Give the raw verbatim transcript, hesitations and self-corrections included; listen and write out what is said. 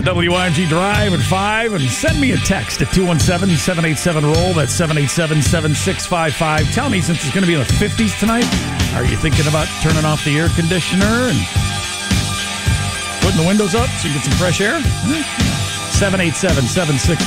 W I M G Drive at five, and send me a text at two one seven, seven eight seven, R O L L. That's seven eight seven, seven six five five. Tell me, since it's going to be in the fifties tonight, are you thinking about turning off the air conditioner and putting the windows up so you get some fresh air? seven eight seven, seven six